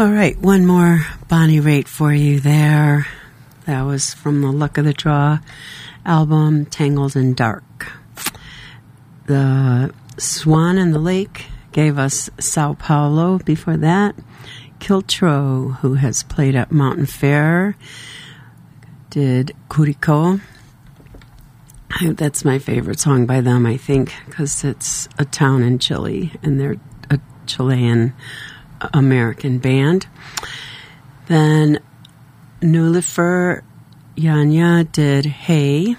All right, one more Bonnie Raitt for you there. That was from the Luck of the Draw album, Tangled in Dark. The Swan in the Lake gave us Sao Paulo before that. Kiltro, who has played at Mountain Fair, did Curicó. That's my favorite song by them, I think, because it's a town in Chile, and they're a Chilean-American band. Then Nullifer Yanya did Hey.